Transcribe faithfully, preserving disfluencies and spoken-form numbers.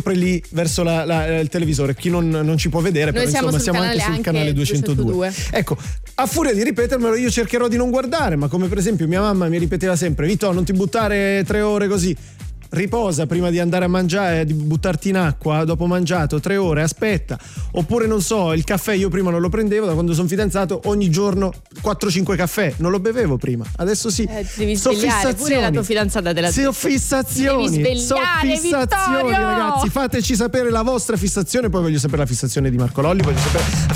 sempre lì verso la, la, il televisore. Chi non, non ci può vedere, noi però siamo insomma siamo canale anche sul canale duecentodue. Ecco, a furia di ripetermelo io cercherò di non guardare, ma come per esempio mia mamma mi ripeteva sempre: Vito, non ti buttare tre ore così, riposa prima di andare a mangiare, di buttarti in acqua dopo mangiato, tre ore, aspetta. Oppure non so, il caffè io prima non lo prendevo, da quando sono fidanzato ogni giorno quattro cinque caffè, non lo bevevo prima, adesso sì. Eh, devi svegliare, pure la tua fidanzata della sì, ho fissazioni, devi so fissazioni, Vittorio! Ragazzi, fateci sapere la vostra fissazione, poi voglio sapere la fissazione di Marco Lolli, voglio sapere